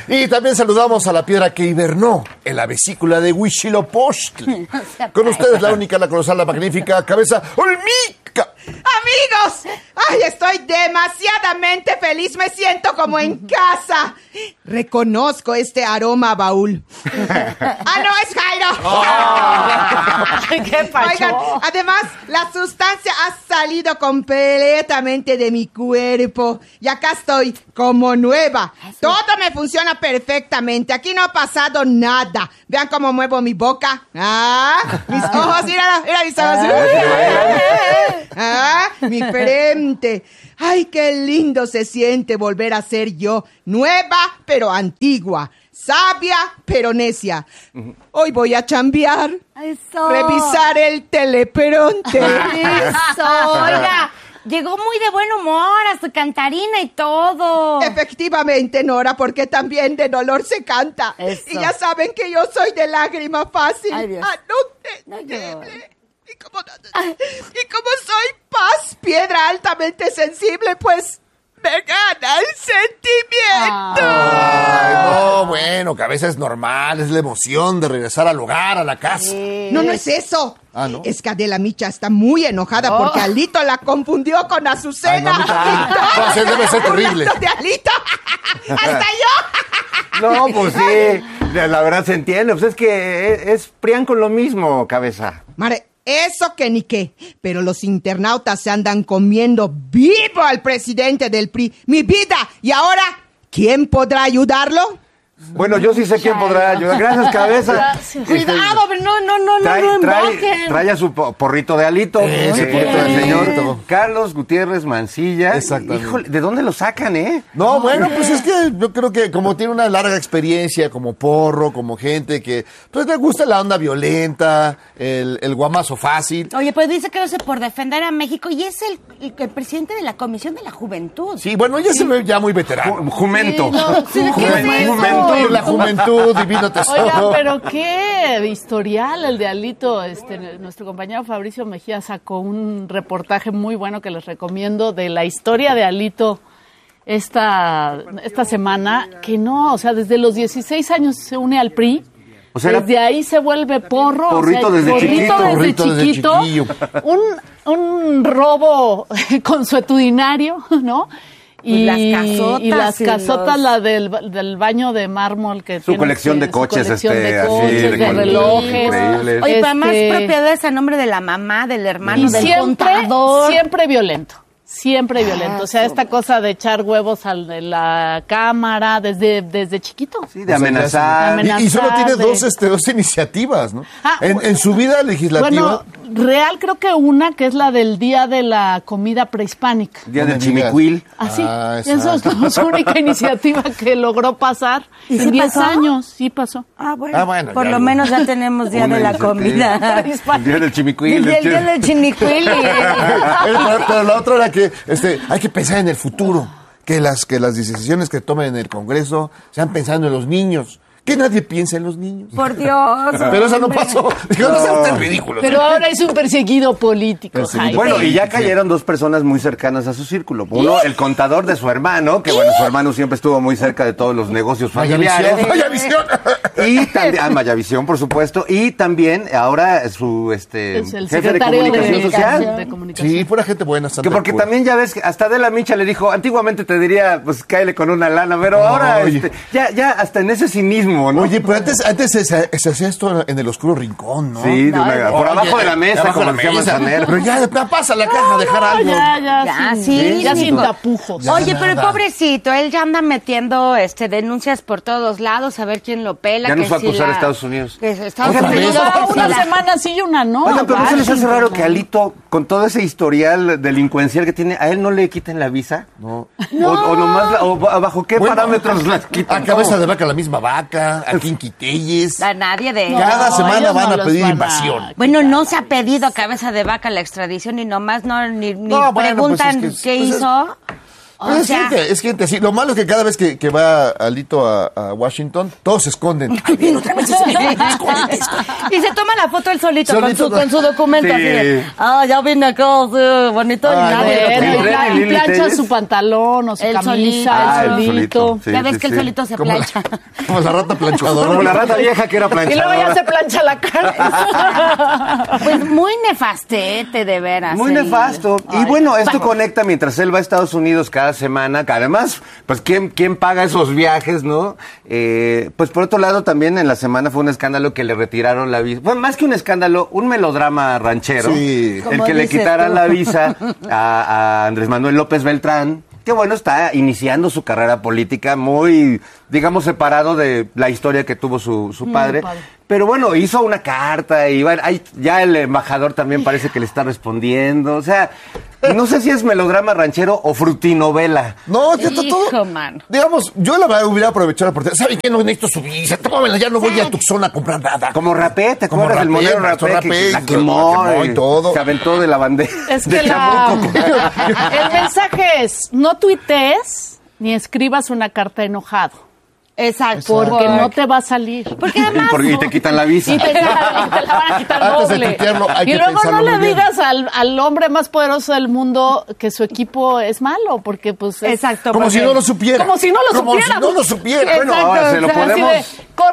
Y también saludamos a la piedra que hibernó en la vesícula de Huitzilopochtli. Con ustedes la única, la colosal, la magnífica cabeza olmeca. ¡Amigos! ¡Ay, estoy demasiadamente feliz! Me siento como en casa. Reconozco este aroma a baúl. ¡Ah, no, es Jairo! Oh. ¡Qué pacho! Oigan, además, la sustancia ha salido completamente de mi cuerpo. Y acá estoy como nueva. Todo me funciona perfectamente. Aquí no ha pasado nada. Vean cómo muevo mi boca. Mis ojos, mira mis ojos. Mi frente. Ay, qué lindo se siente volver a ser yo. Nueva, pero antigua. Sabia, pero necia. Hoy voy a chambear. Eso. Revisar el teleprompter. Eso, oiga. Llegó muy de buen humor, a su cantarina y todo. Efectivamente, Nora, porque también de dolor se canta. Eso. Y ya saben que yo soy de lágrima fácil. Ay, Dios. No teme. Y como soy paz, piedra altamente sensible, pues me gana el sentimiento. Ay, no, bueno, cabeza es normal, es la emoción de regresar al hogar, a la casa. No es eso. Ah, ¿no? Es que Adela Micha está muy enojada porque Alito la confundió con Azucena. Ay, no, debe ser terrible. De Alito. ¡Hasta yo! No, pues sí, la verdad se entiende. Pues es que es Prián con lo mismo, cabeza. Mare, eso que ni qué, pero los internautas se andan comiendo vivo al presidente del PRI. ¡Mi vida! ¿Y ahora quién podrá ayudarlo? Bueno, yo sí sé quién podrá ayudar. Gracias, cabeza. Cuidado, pero no emboquen. Trae a su porrito de Alito. Ese porrito del del señor Alito. Carlos Gutiérrez Mancilla. Exactamente. Híjole, ¿de dónde lo sacan, No, bueno, pues es que yo creo que como tiene una larga experiencia como porro, como gente que pues le gusta la onda violenta, el guamazo fácil. Oye, pues dice que lo hace por defender a México y es el presidente de la Comisión de la Juventud. Sí, bueno, ya se ve ya muy veterano. Jumento. Juventud, la juventud, divino tesoro. Oiga, pero qué historial el de Alito. Nuestro compañero Fabricio Mejía sacó un reportaje muy bueno que les recomiendo de la historia de Alito esta semana, que no, o sea, desde los 16 años se une al PRI. O sea, desde ahí se vuelve porro. Porrito desde chiquito. Un robo consuetudinario, ¿no? Y las casotas, la del baño de mármol que su colección de coches, de relojes. Increíbles. Oye, pero además propiedades a nombre de la mamá, del hermano, del contador. Siempre violento. O sea, esta cosa de echar huevos de la cámara desde chiquito. Sí, de amenazar. Y solo tiene dos iniciativas, ¿no? En su vida legislativa. Bueno, real creo que una que es la del Día de la Comida Prehispánica. Día del Chimicuil. Así. Esa es su única iniciativa que logró pasar. ¿Y en 10 años, sí pasó. Bueno, por lo menos ya tenemos Día de la Comida Prehispánica. Día del Chimicuil. El Día del Chimicuil. Pero la otra era que hay que pensar en el futuro, que las decisiones que tomen en el Congreso sean pensando en los niños. Que nadie piensa en los niños. Por Dios. Pero eso no pasó. No sean tan ridículos. Pero ahora es un perseguido político, Jaime. Bueno, y ya cayeron dos personas muy cercanas a su círculo. Uno, el contador de su hermano, que bueno, su hermano siempre estuvo muy cerca de todos los negocios familiares. Mayavisión. Y también, Mayavisión, por supuesto. Y también ahora su es el jefe de comunicación social. Sí, pura gente buena. Que porque también ya ves que hasta Adela Micha le dijo, antiguamente te diría, pues cáele con una lana, pero ahora ya hasta en ese cinismo. ¿No? Oye, pero antes se hacía esto en el oscuro rincón, ¿no? Sí, por abajo de la mesa, como decía Manzanero. Pero ya pasa la caja, dejar algo. Ya sin tapujos. Oye, pero el pobrecito, él ya anda metiendo denuncias por todos lados, a ver quién lo pela. Ya nos va a acusar a Estados Unidos. Una semana sí y una no. Oigan, pero ¿no se les hace raro que Alito, con todo ese historial delincuencial que tiene, a él no le quiten la visa? No. O nomás, ¿bajo qué parámetros las quitan? A cabeza de vaca la misma vaca, a Quinquitelles. A nadie de ellos. Cada semana van a pedir invasión. Bueno, no se ha pedido a cabeza de vaca la extradición y nomás ni preguntan qué hizo. Pero es gente así. Lo malo es que cada vez que va Alito a Washington, todos se esconden. Ay, bien, otra vez escóndete. Y se toma la foto él solito, Solito, con su documento sí. así de, ya vine acá, sí, bonito. Ay, y nadie bueno, lo trae. Lili plancha Telles. su pantalón o su El camisa, solito. el solito. Sí, Ya ves sí, que el sí. solito se Como plancha. como la rata planchadora. Como la rata vieja que era Y luego planchadora. ya se plancha la cara. Pues muy nefastete, de veras. Muy nefasto. Y bueno, esto vamos. conecta mientras él va a Estados Unidos cada semana, que además, pues, ¿quién paga esos viajes, no? Pues, por otro lado, también en la semana fue un escándalo que le retiraron la visa. Bueno, más que un escándalo, un melodrama ranchero. Sí. El Como que le dices quitaran tú. la visa a Andrés Manuel López Beltrán, que bueno, está iniciando su carrera política muy, digamos, separado de la historia que tuvo su padre. padre. Pero bueno, hizo una carta y bueno, ya el embajador también parece que le está respondiendo. O sea, no sé si es melodrama ranchero o frutinovela. No, es que está Hijo, todo. mano. Digamos, yo la verdad hubiera aprovechado la oportunidad. ¿Saben qué? No necesito su visa. Tómala, ya no voy a Tucson a comprar nada. Como Rapé, ¿te Como acuerdas del Rapé, modelo maestro Rapé? Que Rapé, la la quemó quemó y todo. Se aventó de la bandera. Es de que Chamuco. el mensaje es, no tuitees ni escribas una carta enojado. Exacto. Porque no te va a salir. Porque además... Y te quitan la visa. Y te la van a quitar Antes de doble. tuitearlo, hay Y que luego no pensarlo le muy bien. digas al hombre más poderoso del mundo que su equipo es malo, porque pues es... Exacto. Como si porque- no lo supiera. Como si no lo Como supiera. si no lo supiera. Bueno, ahora se lo o sea, así podemos... de,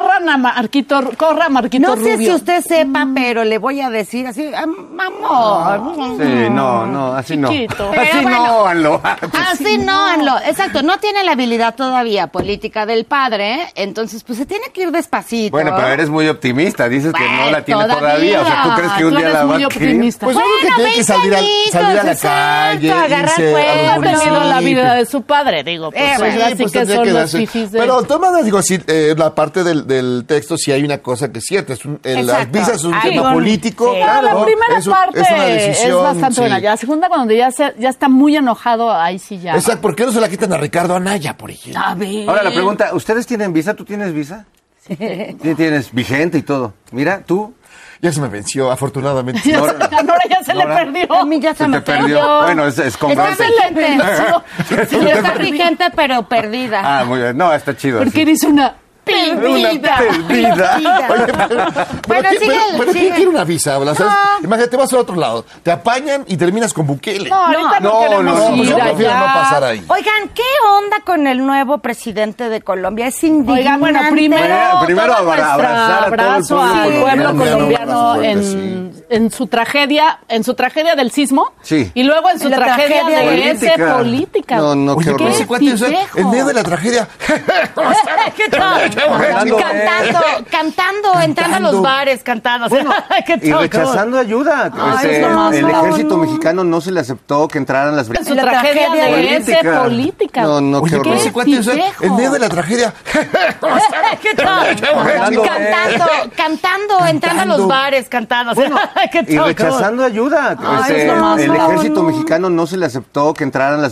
corra Marquito No sé Rubio. si usted sepa, pero le voy a decir así, amor. Sí, no, así no. Chiquito. Así Pero bueno. no, Anlo. Así no, Anlo. Exacto, no tiene la habilidad todavía política del padre, entonces pues se tiene que ir despacito. Bueno, pero eres muy optimista. Dices que no la tiene todavía. O sea, ¿tú crees que un Tú día eres la va muy a adquirir? optimista. Pues algo que tiene que 20 salir a la añitos, calle, exacto, agarrar irse a fuego. los Ha tenido la municipios. vida de su padre, digo. Pues, bueno, así pues que tendría son los darse. fifis de... Pero de todas maneras, digo, sí, la parte del texto sí hay una cosa que es cierta. Las Exacto. visas es un Ay, tema bueno, político. sí. No, la ¿no? primera Es parte una decisión, bastante sí. buena. Ya la segunda, cuando ya está muy enojado, ahí sí ya. Exacto, ¿por qué no se la quitan a Ricardo Anaya, por ejemplo? A ver. Ahora la pregunta, ¿ustedes tienen visa? ¿Tú tienes visa? Sí. Tienes vigente y todo. Mira, tú. Ya se me venció, afortunadamente. Ya Nora- a Nora ya se Nora- le perdió. A mí ya se Se me te perdió. Bueno, es Está congruente. vigente. Sí, está vigente, pero perdida. Ah, muy bien. No, está chido. Porque así. eres una Perdida. perdida. Oye, pero Bueno, sigue, ¿quién sigue. quiere una visa? ¿Sabes? No. Imagínate, te vas a otro lado, te apañan y terminas con Bukele. No, ahorita no, No, queremos no, pues ir yo prefiero allá. no pasar ahí. Oigan, ¿qué onda con el nuevo presidente de Colombia? Es indignante. Oigan, bueno, primero Primero todo abrazar nuestro a todo el abrazo pueblo al pueblo colombiano. colombiano Abrazo fuerte, en su tragedia del sismo, Sí. y luego en su En la tragedia tragedia de ese política. No, no, Oye, qué pero horror. ese cuate, tipejo. en medio de la tragedia. ¿Qué tal? Hablando de- Cantando, entrando a los bares, cantando. ¿Qué Y tal? rechazando ayuda. Ay, Ese- es lo más el bravo, ejército no. mexicano no se le aceptó que entraran las En su La tragedia tragedia de ese política. No, no, Oye, qué pero horror. ese cuate, o sea, tipejo. en medio de la tragedia. ¿Qué tal? Hablando de- Cantando, entrando a los bares, cantando. ¿Qué Y tal? rechazando ayuda. Ay, Ese- es lo más el bravo, ejército no. mexicano no se le aceptó que entraran las